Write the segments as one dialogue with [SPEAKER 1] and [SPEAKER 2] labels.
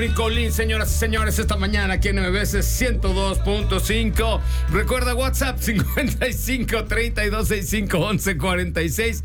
[SPEAKER 1] Colín, señoras y señores, esta mañana aquí en MBS 102.5. Recuerda WhatsApp 55 32 65 11 46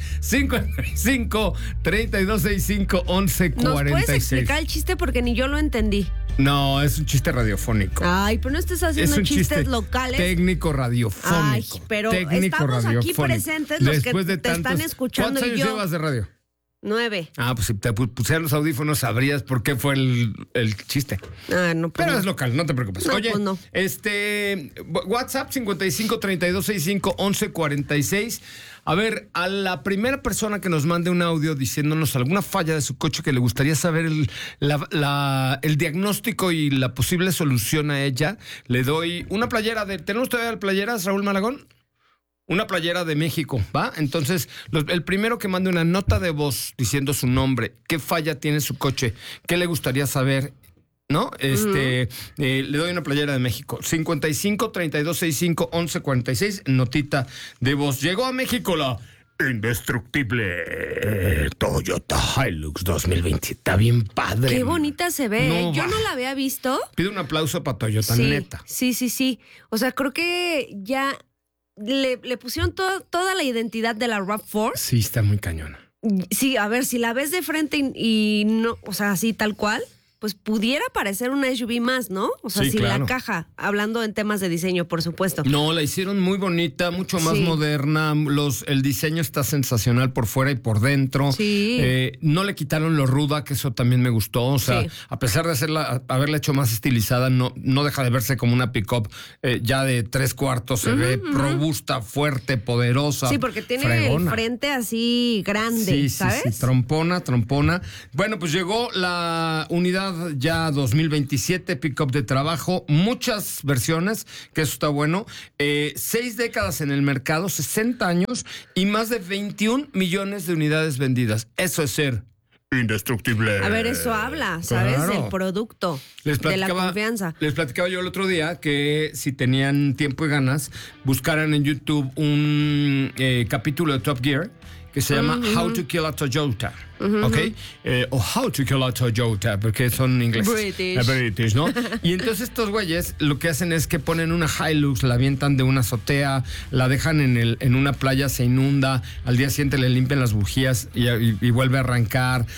[SPEAKER 1] 55 32 65 11 46.
[SPEAKER 2] ¿Nos puedes explicar el chiste? Porque ni yo lo entendí.
[SPEAKER 1] No, es un chiste radiofónico.
[SPEAKER 2] Ay, pero no estés haciendo chistes locales.
[SPEAKER 1] Técnico radiofónico.
[SPEAKER 2] Ay, pero estamos aquí presentes los
[SPEAKER 1] Después
[SPEAKER 2] que te están escuchando.
[SPEAKER 1] ¿Cuántos años llevas de radio?
[SPEAKER 2] 9.
[SPEAKER 1] Pues si te pusieran los audífonos sabrías por qué fue el chiste.
[SPEAKER 2] No, pues
[SPEAKER 1] pero
[SPEAKER 2] no.
[SPEAKER 1] Es local, no te preocupes.
[SPEAKER 2] No,
[SPEAKER 1] Oye,
[SPEAKER 2] pues no.
[SPEAKER 1] WhatsApp 55 32 65 11 46. A ver, a la primera persona que nos mande un audio diciéndonos alguna falla de su coche que le gustaría saber el diagnóstico y la posible solución a ella, le doy una playera ¿tenemos todavía playeras, Raúl Malagón? Una playera de México, ¿va? Entonces, el primero que mande una nota de voz diciendo su nombre, qué falla tiene su coche, qué le gustaría saber, ¿no? Le doy una playera de México. 55 32 65 11 46, notita de voz. Llegó a México la indestructible Toyota Hilux 2020. Está bien padre.
[SPEAKER 2] Qué bonita se ve. Yo no la había visto.
[SPEAKER 1] Pido un aplauso para Toyota,
[SPEAKER 2] sí,
[SPEAKER 1] neta.
[SPEAKER 2] Sí. O sea, creo que ya le pusieron toda la identidad de la RAV4.
[SPEAKER 1] Sí, está muy cañona.
[SPEAKER 2] Sí, a ver, si la ves de frente y no, o sea, así tal cual, pues pudiera parecer una SUV más, ¿no? O sea,
[SPEAKER 1] sí,
[SPEAKER 2] sin
[SPEAKER 1] claro.
[SPEAKER 2] la caja, hablando en temas de diseño, por supuesto.
[SPEAKER 1] No, la hicieron muy bonita, mucho más moderna. El diseño está sensacional por fuera y por dentro.
[SPEAKER 2] Sí.
[SPEAKER 1] No le quitaron lo ruda, que eso también me gustó. O sea, a pesar de haberla hecho más estilizada, no deja de verse como una pick-up ya de 3/4. Se ve robusta, fuerte, poderosa.
[SPEAKER 2] Sí, porque tiene
[SPEAKER 1] fregona.
[SPEAKER 2] el frente así grande, ¿sabes?
[SPEAKER 1] Sí, trompona. Bueno, pues llegó la unidad ya 2027, pick-up de trabajo, muchas versiones, que eso está bueno. 6 décadas en el mercado, 60 años y más de 21 millones de unidades vendidas. Eso es ser indestructible.
[SPEAKER 2] A ver, eso habla, ¿sabes?
[SPEAKER 1] Claro.
[SPEAKER 2] Del producto, de la confianza.
[SPEAKER 1] Les platicaba yo el otro día que si tenían tiempo y ganas, buscaran en YouTube un capítulo de Top Gear que se llama How to Kill a Toyota, ¿ok? O How to Kill a Toyota, porque son ingleses. British, ¿no? Y entonces estos güeyes lo que hacen es que ponen una Hilux, la avientan de una azotea, la dejan en una playa, se inunda, al día siguiente le limpian las bujías y vuelve a arrancar.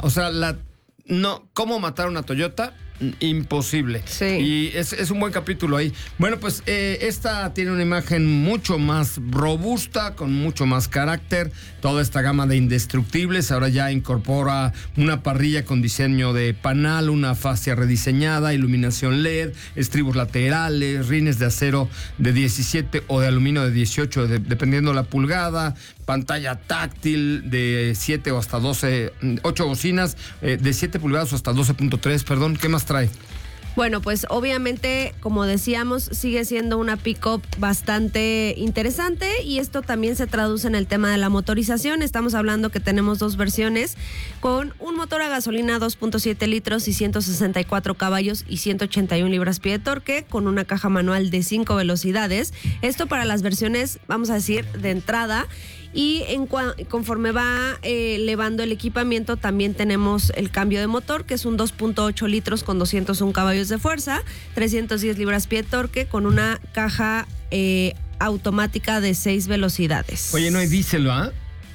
[SPEAKER 1] ¿Cómo matar una Toyota? Imposible.
[SPEAKER 2] Sí.
[SPEAKER 1] Y es un buen capítulo ahí. Bueno, pues esta tiene una imagen mucho más robusta, con mucho más carácter. Toda esta gama de indestructibles ahora ya incorpora una parrilla con diseño de panal, una fascia rediseñada, iluminación LED, estribos laterales, rines de acero de 17 o de aluminio de 18, dependiendo la pulgada, pantalla táctil de 7 o hasta 12, 8 bocinas de 7 pulgadas o hasta 12.3, perdón. ¿Qué más trae?
[SPEAKER 2] Bueno, pues obviamente, como decíamos, sigue siendo una pick-up bastante interesante y esto también se traduce en el tema de la motorización. Estamos hablando que tenemos 2 versiones con un motor a gasolina 2.7 litros y 164 caballos y 181 libras-pie de torque con una caja manual de 5 velocidades. Esto para las versiones, vamos a decir, de entrada. Y conforme va elevando el equipamiento, también tenemos el cambio de motor, que es un 2.8 litros con 201 caballos de fuerza, 310 libras-pie de torque, con una caja automática de 6 velocidades.
[SPEAKER 1] Oye, no hay diésel, ¿va?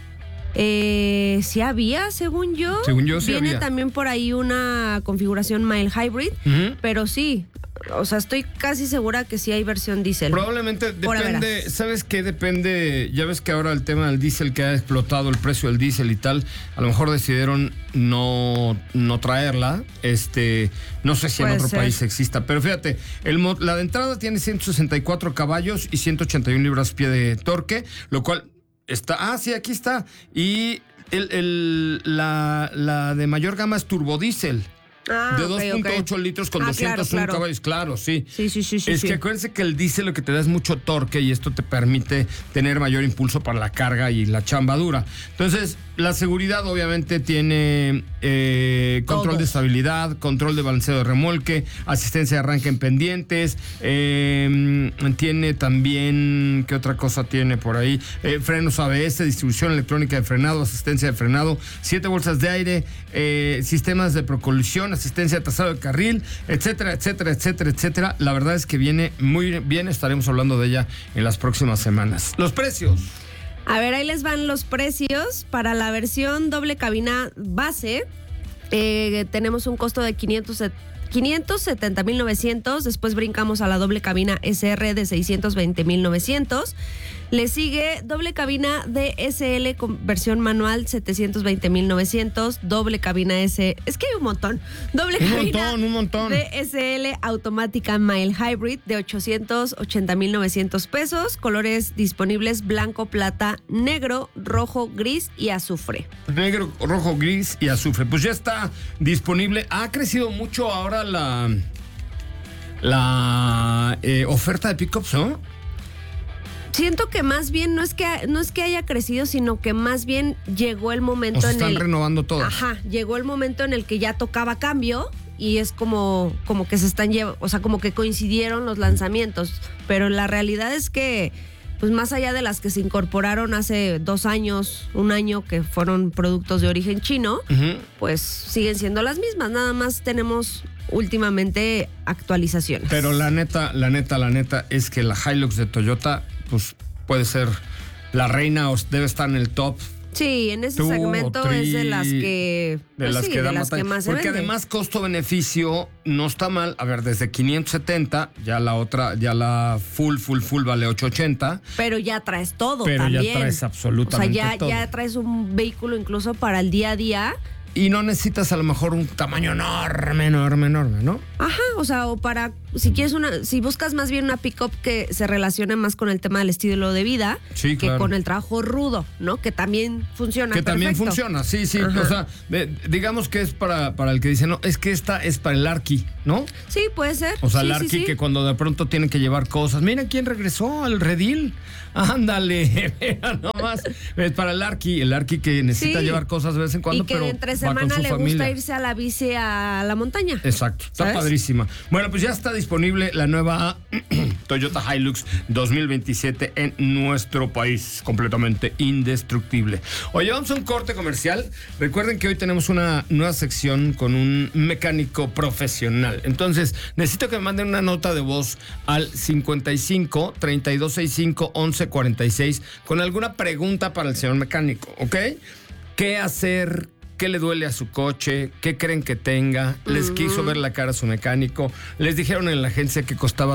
[SPEAKER 2] Sí había, según yo.
[SPEAKER 1] Según yo, sí
[SPEAKER 2] Viene
[SPEAKER 1] había.
[SPEAKER 2] también por ahí una configuración mild hybrid, pero sí. O sea, estoy casi segura que sí hay versión diésel.
[SPEAKER 1] Probablemente depende, ¿sabes qué? Depende, ya ves que ahora el tema del diésel que ha explotado el precio del diésel y tal, a lo mejor decidieron no traerla, no sé si en otro país exista, pero fíjate, la de entrada tiene 164 caballos y 181 libras-pie de torque, lo cual está, sí, aquí está, y la de mayor gama es turbodiesel. De 2.8 litros con 201 caballos, claro, sí.
[SPEAKER 2] Sí.
[SPEAKER 1] Que acuérdense que el diésel lo que te da es mucho torque y esto te permite tener mayor impulso para la carga y la chamba dura. Entonces, la seguridad obviamente tiene control de estabilidad, control de balanceo de remolque, asistencia de arranque en pendientes, tiene también, ¿qué otra cosa tiene por ahí? Frenos ABS, distribución electrónica de frenado, asistencia de frenado, 7 bolsas de aire, sistemas de procolisión, suspensión, asistencia de trasero de carril, etcétera, etcétera, etcétera, etcétera. La verdad es que viene muy bien, estaremos hablando de ella en las próximas semanas. Los precios.
[SPEAKER 2] A ver, ahí les van los precios. Para la versión doble cabina base, tenemos un costo de 570,900. Después brincamos a la doble cabina SR de 620,900. Le sigue doble cabina DSL con versión manual 720,900. Doble cabina S. Es que hay un montón.
[SPEAKER 1] Un montón.
[SPEAKER 2] DSL automática Mild Hybrid de 880,900 pesos. Colores disponibles: blanco, plata, negro, rojo, gris y azufre.
[SPEAKER 1] Negro, rojo, gris y azufre. Pues ya está disponible. Ha crecido mucho ahora la oferta de pickups, ¿no?
[SPEAKER 2] Siento que más bien no es que haya crecido, sino que más bien llegó el momento
[SPEAKER 1] en el... están renovando todo.
[SPEAKER 2] Ajá, llegó el momento en el que ya tocaba cambio y es como que se están llevando, o sea, como que coincidieron los lanzamientos. Pero la realidad es que, pues más allá de las que se incorporaron hace 2 años, 1 año, que fueron productos de origen chino, pues siguen siendo las mismas. Nada más tenemos últimamente actualizaciones.
[SPEAKER 1] Pero la neta es que la Hilux de Toyota, pues puede ser la reina o debe estar en el top.
[SPEAKER 2] Sí, en ese segmento es de las que...
[SPEAKER 1] De las que más se vende. Porque además costo-beneficio no está mal. A ver, desde 570, ya la full vale 880.
[SPEAKER 2] Pero ya traes todo
[SPEAKER 1] pero
[SPEAKER 2] también.
[SPEAKER 1] Pero ya traes absolutamente todo.
[SPEAKER 2] Ya traes un vehículo incluso para el día a día.
[SPEAKER 1] Y no necesitas a lo mejor un tamaño enorme, ¿no?
[SPEAKER 2] Ajá, o sea, o para, si buscas más bien una pick-up que se relacione más con el tema del estilo de vida,
[SPEAKER 1] sí,
[SPEAKER 2] que
[SPEAKER 1] claro,
[SPEAKER 2] con el trabajo rudo, ¿no? Que también funciona.
[SPEAKER 1] Que también funciona, sí. Ajá. O sea, digamos que es para el que dice, no, es que esta es para el Arqui, ¿no?
[SPEAKER 2] Sí, puede ser.
[SPEAKER 1] O sea,
[SPEAKER 2] sí,
[SPEAKER 1] el Arqui
[SPEAKER 2] sí.
[SPEAKER 1] Que cuando de pronto tienen que llevar cosas. Mira quién regresó al redil. Ándale, mira nomás. Es para el Arqui que necesita llevar cosas de vez en cuando,
[SPEAKER 2] y que
[SPEAKER 1] pero
[SPEAKER 2] entre semana le gusta irse a la bici a la montaña.
[SPEAKER 1] Exacto, está
[SPEAKER 2] ¿sabes?
[SPEAKER 1] Padrísima. Bueno, pues ya está disponible la nueva Toyota Hilux 2027 en nuestro país, completamente indestructible. Oye, vamos a un corte comercial. Recuerden que hoy tenemos una nueva sección con un mecánico profesional. Entonces, necesito que me manden una nota de voz al 55 3265 1146 con alguna pregunta para el señor mecánico, ¿ok? ¿Qué hacer? ¿Qué le duele a su coche? ¿Qué creen que tenga? ¿Les quiso ver la cara a su mecánico? ¿Les dijeron en la agencia que costaba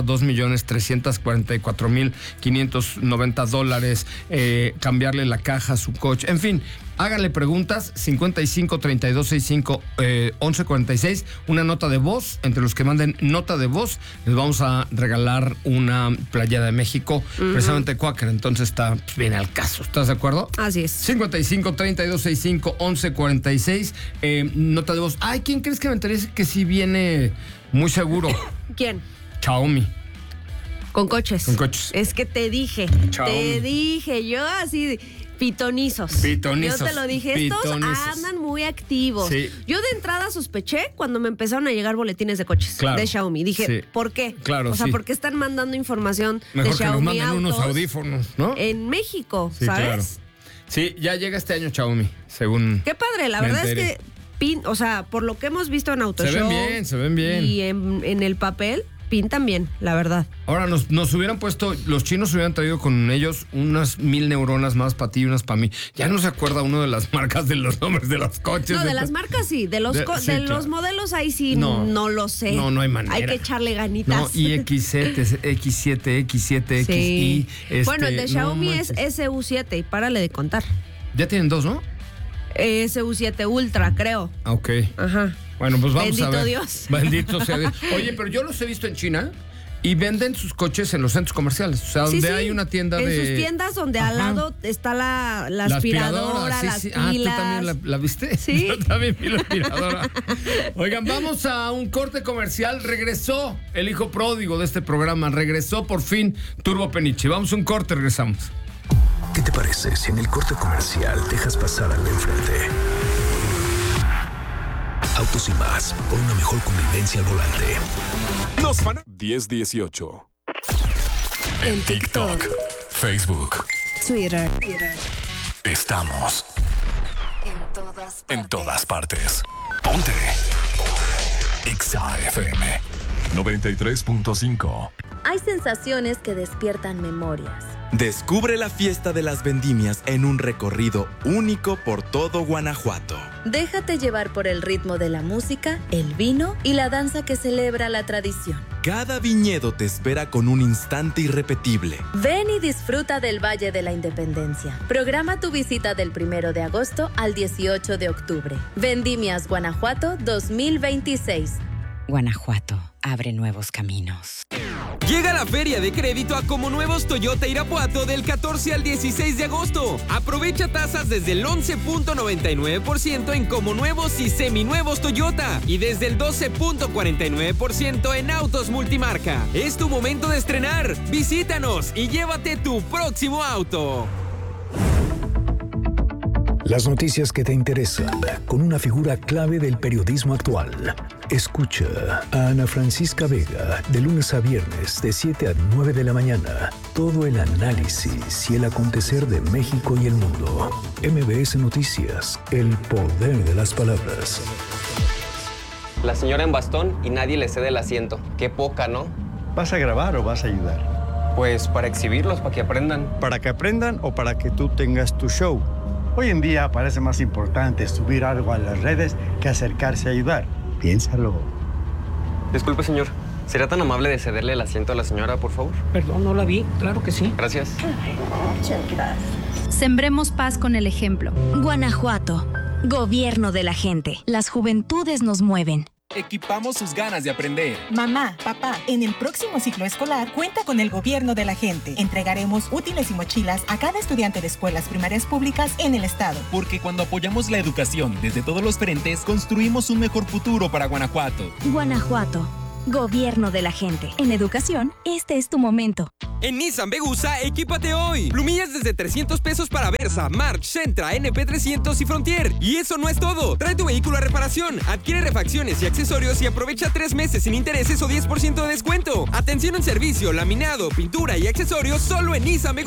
[SPEAKER 1] $2,344,590 cambiarle la caja a su coche? En fin, háganle preguntas. 55 32 65 11 46. Una nota de voz. Entre los que manden nota de voz, les vamos a regalar una playera de México, precisamente Quaker. Entonces está bien al caso. ¿Estás de acuerdo?
[SPEAKER 2] Así es.
[SPEAKER 1] 55 32 65 11 46. Nota de voz. Ay, ¿quién crees que me interesa que sí viene muy seguro?
[SPEAKER 2] ¿Quién?
[SPEAKER 1] Xiaomi.
[SPEAKER 2] Con coches.
[SPEAKER 1] Con coches.
[SPEAKER 2] Es que te dije.
[SPEAKER 1] Xiaomi.
[SPEAKER 2] Te dije. Yo así... Pitonizos. Yo te lo dije, estos andan muy activos.
[SPEAKER 1] Sí.
[SPEAKER 2] Yo de entrada sospeché cuando me empezaron a llegar boletines de coches de Xiaomi. Dije, ¿por qué?
[SPEAKER 1] Claro,
[SPEAKER 2] o sea, ¿por qué están mandando información
[SPEAKER 1] mejor
[SPEAKER 2] de Xiaomi
[SPEAKER 1] que nos manden
[SPEAKER 2] autos
[SPEAKER 1] unos audífonos, ¿no?
[SPEAKER 2] En México,
[SPEAKER 1] sí,
[SPEAKER 2] ¿sabes?
[SPEAKER 1] Claro. Sí, ya llega este año Xiaomi, según...
[SPEAKER 2] Qué padre, la verdad es que, o sea, por lo que hemos visto en Autoshow...
[SPEAKER 1] Se ven bien.
[SPEAKER 2] Y en el papel... pintan bien, la verdad.
[SPEAKER 1] Ahora, nos hubieran puesto, los chinos hubieran traído con ellos unas 1000 neuronas más para ti y unas para mí. Ya no se acuerda uno de las marcas de los nombres de los coches.
[SPEAKER 2] No, de las marcas sí, de los los modelos ahí sí no lo sé.
[SPEAKER 1] No hay manera.
[SPEAKER 2] Hay que echarle ganitas.
[SPEAKER 1] No, y X7, X7, X7,
[SPEAKER 2] sí.
[SPEAKER 1] XI.
[SPEAKER 2] Bueno, el de Xiaomi es SU7 y párale de contar.
[SPEAKER 1] Ya tienen 2, ¿no?
[SPEAKER 2] SU7 Ultra, creo.
[SPEAKER 1] Ok.
[SPEAKER 2] Ajá.
[SPEAKER 1] Bueno, pues vamos a ver.
[SPEAKER 2] Bendito Dios.
[SPEAKER 1] Bendito sea Dios. Oye, pero yo los he visto en China y venden sus coches en los centros comerciales. O sea, donde hay una tienda
[SPEAKER 2] en sus tiendas donde al lado está la aspiradora, las pilas.
[SPEAKER 1] ¿Tú también la viste?
[SPEAKER 2] Sí.
[SPEAKER 1] Yo también vi la aspiradora. Oigan, vamos a un corte comercial. Regresó el hijo pródigo de este programa. Regresó por fin Turbo Peniche. Vamos a un corte, regresamos.
[SPEAKER 3] ¿Qué te parece si en el corte comercial dejas pasar al de enfrente? Autos y más, por una mejor convivencia al volante.
[SPEAKER 4] Los fan 1018. En TikTok, Facebook,
[SPEAKER 5] Twitter.
[SPEAKER 4] Estamos en todas partes. Ponte Exa FM 93.5.
[SPEAKER 5] Hay sensaciones que despiertan memorias.
[SPEAKER 6] Descubre la fiesta de las vendimias en un recorrido único por todo Guanajuato.
[SPEAKER 5] Déjate llevar por el ritmo de la música, el vino y la danza que celebra la tradición.
[SPEAKER 6] Cada viñedo te espera con un instante irrepetible.
[SPEAKER 5] Ven y disfruta del Valle de la Independencia. Programa tu visita del 1 de agosto al 18 de octubre. Vendimias Guanajuato 2026.
[SPEAKER 7] Guanajuato abre nuevos caminos.
[SPEAKER 8] Llega la Feria de Crédito a Como Nuevos Toyota Irapuato del 14 al 16 de agosto. Aprovecha tasas desde el 11.99% en Como Nuevos y Seminuevos Toyota y desde el 12.49% en autos multimarca. Es tu momento de estrenar. Visítanos y llévate tu próximo auto.
[SPEAKER 3] Las noticias que te interesan, con una figura clave del periodismo actual. Escucha a Ana Francisca Vega de lunes a viernes de 7 a 9 de la mañana. Todo el análisis y el acontecer de México y el mundo. MBS Noticias, el poder de las palabras.
[SPEAKER 9] La señora en bastón y nadie le cede el asiento. Qué poca, ¿no?
[SPEAKER 10] ¿Vas a grabar o vas a ayudar?
[SPEAKER 9] Pues para exhibirlos, para que aprendan.
[SPEAKER 10] ¿Para que aprendan o para que tú tengas tu show? Hoy en día parece más importante subir algo a las redes que acercarse a ayudar. Piénsalo.
[SPEAKER 9] Disculpe, señor. ¿Sería tan amable de cederle el asiento a la señora, por favor?
[SPEAKER 11] Perdón, no la vi. Claro que sí.
[SPEAKER 9] Gracias.
[SPEAKER 5] Muchas gracias.
[SPEAKER 12] Sembremos paz con el ejemplo.
[SPEAKER 13] Guanajuato. Gobierno de la gente. Las juventudes nos mueven.
[SPEAKER 14] Equipamos sus ganas de aprender.
[SPEAKER 15] Mamá, papá, en el próximo ciclo escolar cuenta con el gobierno de la gente. Entregaremos útiles y mochilas a cada estudiante de escuelas primarias públicas en el estado.
[SPEAKER 14] Porque cuando apoyamos la educación desde todos los frentes, construimos un mejor futuro para Guanajuato.
[SPEAKER 13] Guanajuato. Gobierno de la gente. En educación, este es tu momento.
[SPEAKER 8] En Nissan Vegusa, equípate hoy. Plumillas desde 300 pesos para Versa, March, Sentra, NP300 y Frontier. Y eso no es todo. Trae tu vehículo a reparación. Adquiere refacciones y accesorios y aprovecha 3 meses sin intereses o 10% de descuento. Atención en servicio, laminado, pintura y accesorios solo en Nissan Vegusa.